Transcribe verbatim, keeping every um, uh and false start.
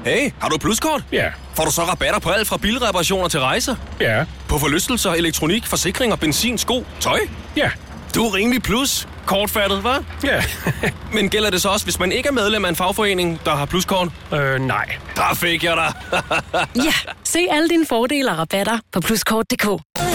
Hey, har du et pluskort? Ja. Får du så rabatter på alt fra bilreparationer til rejser? Ja. På forlystelser, elektronik, forsikring og benzin, sko, tøj? Ja. Du er rimelig plus. Kortfattet, hva'? Ja. Men gælder det så også, hvis man ikke er medlem af en fagforening, der har pluskort? øh, nej. Der fik jeg dig. Ja, se alle dine fordele og rabatter på pluskort punktum d k.